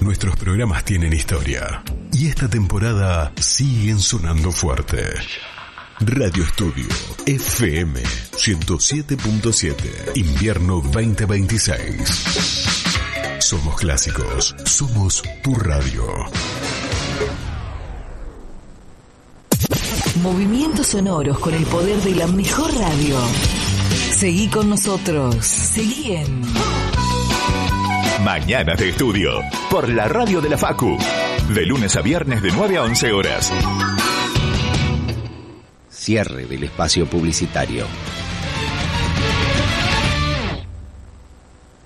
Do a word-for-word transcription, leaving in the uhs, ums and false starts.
nuestros programas tienen historia. Y esta temporada siguen sonando fuerte. Radio Estudio F M ciento siete punto siete, invierno veinte veintiséis. Somos clásicos, somos tu radio. Movimientos sonoros con el poder de la mejor radio. Seguí con nosotros, seguí en Mañana de Estudio, por la radio de la Facu, de lunes a viernes de nueve a once horas. Cierre del espacio publicitario.